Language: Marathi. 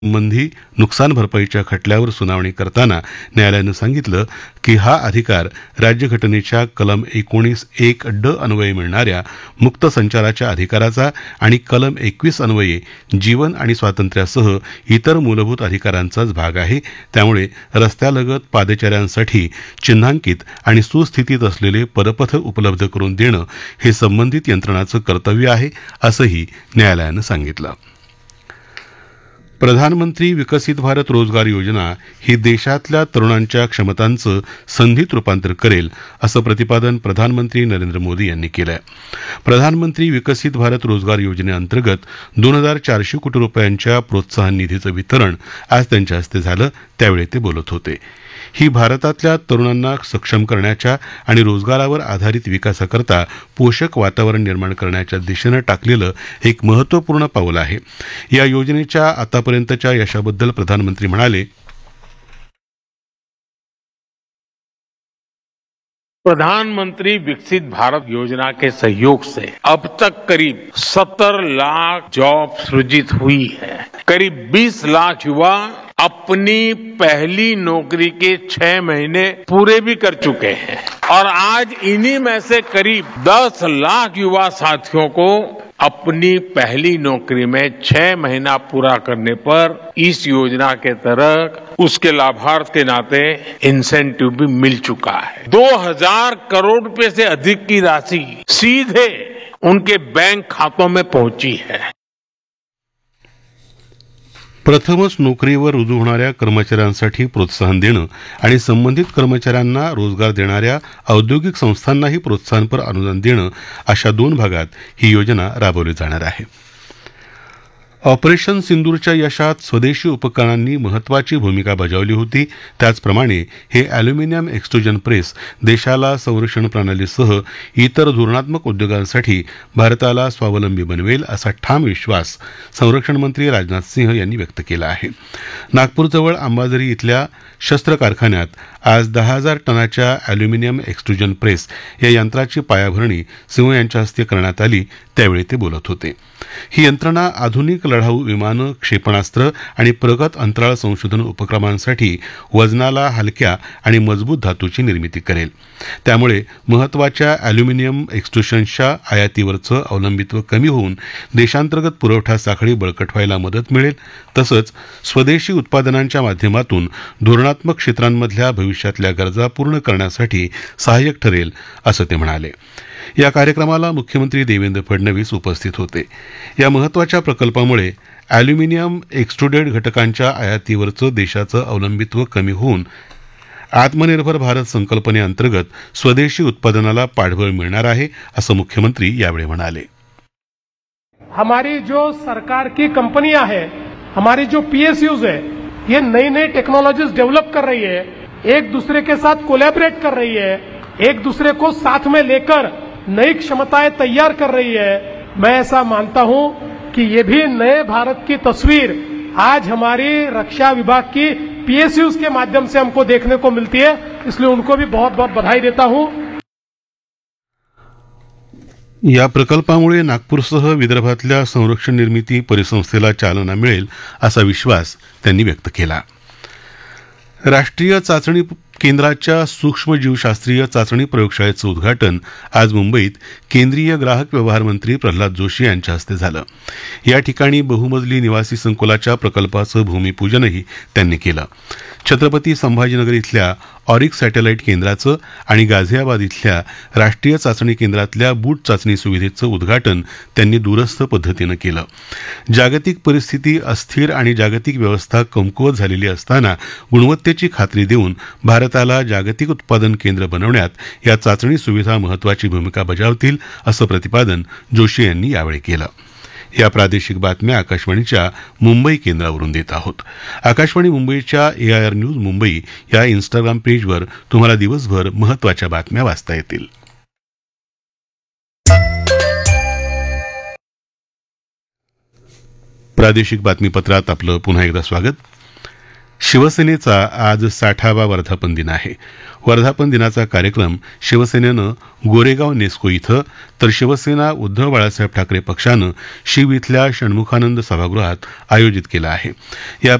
संबंधी नुकसान भरपाईच्या खटल्यावर सुनावणी करताना न्यायालयानं सांगितलं की हा अधिकार राज्यघटनेच्या कलम 19(1) ड अन्वये मिळणाऱ्या मुक्त संचाराच्या अधिकाराचा आणि कलम 21 अन्वये जीवन आणि स्वातंत्र्यासह इतर मूलभूत अधिकारांचाच भाग आहे. त्यामुळे रस्त्यालगत पादचाऱ्यांसाठी चिन्हांकित आणि सुस्थितीत असलेले पदपथ उपलब्ध करून देणं हे संबंधित यंत्रणाचं कर्तव्य आहे, असंही न्यायालयानं सांगितलं. प्रधानमंत्री विकसित भारत रोजगार योजना ही देशातल्या तरुणांच्या क्षमतांचं संधीत रूपांतर करेल, असं प्रतिपादन प्रधानमंत्री नरेंद्र मोदी यांनी केलं आहे. प्रधानमंत्री विकसित भारत रोजगार योजनेअंतर्गत 2,400 कोटी रुपयांच्या प्रोत्साहन निधीचं वितरण आज त्यांच्या हस्ते झालं. त्यावेळी ते बोलत होते. ही भारतातल्या तरुणांना सक्षम करण्याच्या आणि रोजगारावर आधारित विकासाकरता पोषक वातावरण निर्माण करण्याच्या दिशेनं टाकलेलं एक महत्त्वपूर्ण पाऊल आहे. या योजनेच्या आतापर्यंतच्या यशाबद्दल प्रधानमंत्री म्हणाले, प्रधानमंत्री विकसित भारत योजना के सहयोग से अब तक करीब 70 लाख जॉब सृजित हुई है. करीब 20 लाख युवा अपनी पहली नौकरी के 6 महीने पूरे भी कर चुके हैं और आज इन्हीं में से करीब 10 लाख युवा साथियों को अपनी पहली नौकरी में 6 महीना पूरा करने पर इस योजना के तहत उसके लाभार्थ के नाते इंसेंटिव भी मिल चुका है. 2,000 करोड़ रुपए से अधिक की राशि सीधे उनके बैंक खातों में पहुंची है. प्रथमच नोकरीवर रुजू होणाऱ्या कर्मचाऱ्यांसाठी प्रोत्साहन देणं आणि संबंधित कर्मचाऱ्यांना रोजगार देणाऱ्या औद्योगिक संस्थांनाही प्रोत्साहनपर अनुदान देणं अशा 2 भागात ही योजना राबवली जाणार आहे. ऑपरेशन सिंदूरच्या यशात स्वदेशी उपकरणांनी महत्त्वाची भूमिका बजावली होती. त्याचप्रमाणे हे अॅल्युमिनियम एक्सट्रुजन प्रेस देशाला संरक्षण प्रणालीसह इतर धोरणात्मक उद्योगांसाठी भारताला स्वावलंबी बनवेल, असा ठाम विश्वास संरक्षण मंत्री राजनाथ सिंह यांनी व्यक्त केला आहे. नागपूरजवळ अंबाझरी इथल्या शस्त्र कारखान्यात आज 10,000 टनाच्या अॅल्युमिनियम एक्सट्रुजन प्रेस या यंत्राची पायाभरणी सिंह यांच्या हस्ते करण्यात आली. त्यावेळी ते बोलत होते. ही यंत्रणा आधुनिक लढाऊ विमानं, क्षेपणास्त्र आणि प्रगत अंतराळ संशोधन उपक्रमांसाठी वजनाला हलक्या आणि मजबूत धातूची निर्मिती करेल. त्यामुळे महत्त्वाच्या अॅल्युमिनियम एक्सट्रुशन्सच्या आयातीवरचं अवलंबित्व कमी होऊन देशांतर्गत पुरवठा साखळी बळकट व्हायला मदत मिळेल. तसंच स्वदेशी उत्पादनांच्या माध्यमातून धोरणात्मक क्षेत्रांमधल्या भविष्यातल्या गरजा पूर्ण करण्यासाठी सहाय्यक ठरेल, असं ते म्हणाले. या कार्यक्रमाला मुख्यमंत्री देवेंद्र फडणवीस उपस्थित होते. या महत्त्वाच्या प्रकल्पामुळे अॅल्युमिनियम एक्सट्रुडेड घटकांच्या आयातीवरचं देशाचं अवलंबित्व कमी होऊन आत्मनिर्भर भारत संकल्पनेअंतर्गत स्वदेशी उत्पादनाला पाठबळ मिळणार आहे, असं मुख्यमंत्री यावेळी म्हणाले. हमारी जो सरकार की कंपनियां हैं, हमारी जो पीएसयूज है, ये नई नई टेक्नोलॉजीज डेवलप कर रही है, एक दूसरे के साथ कोलैबोरेट कर रही है, एक दूसरे को साथ में लेकर नई क्षमताएं तैयार कर रही है. मैं ऐसा मानता हूं कि ये भी नए भारत की तस्वीर आज हमारी रक्षा विभाग की पीएसयूज के माध्यम से हमको देखने को मिलती है. इसलिए उनको भी बहुत बहुत बधाई देता हूं. या प्रकल्पामुळे नागपूरसह विदर्भातल्या संरक्षण निर्मिती परिसंस्थेला चालना मिळेल, असा विश्वास त्यांनी व्यक्त केला. राष्ट्रीय चाचणी केंद्राच्या सूक्ष्मजीवशास्त्रीय चाचणी प्रयोगशाळेचं उद्घाटन आज मुंबईत केंद्रीय ग्राहक व्यवहार मंत्री प्रल्हाद जोशी यांच्या हस्ते झालं. या ठिकाणी बहुमजली निवासी संकुलाच्या प्रकल्पाचं भूमिपूजनही त्यांनी केलं. छत्रपती संभाजीनगर इथल्या ऑरिक सॅटेलाईट केंद्राचं आणि गाझियाबाद इथल्या राष्ट्रीय चाचणी केंद्रातल्या बूट चाचणी सुविधेचं उद्घाटन त्यांनी दूरस्थ पद्धतीनं केलं. जागतिक परिस्थिती अस्थिर आणि जागतिक व्यवस्था कमकुवत झालेली असताना गुणवत्तेची खात्री देऊन भारताला जागतिक उत्पादन केंद्र बनवण्यात या चाचणी सुविधा महत्त्वाची भूमिका बजावतील, असं प्रतिपादन जोशी यांनी यावेळी केलं. या प्रादेशिक बातम्या आकाशवाणीच्या मुंबई केंद्रावरून देत आहोत. आकाशवाणी मुंबईच्या AIR न्यूज मुंबई या इन्स्टाग्राम पेजवर तुम्हाला दिवसभर महत्त्वाच्या बातम्या वाचता येतील. प्रादेशिक बातमीपत्रात आपलं पुन्हा एकदा स्वागत. शिवसेनेचा आज 60वा वर्धापन दिन आहे. वर्धापन दिनाचा कार्यक्रम शिवसेनेनं गोरेगाव नेस्को इथं तर शिवसेना उद्धव बाळासाहेब ठाकरे पक्षानं शीव इथल्या षण्मुखानंद सभागृहात आयोजित केला आहे. या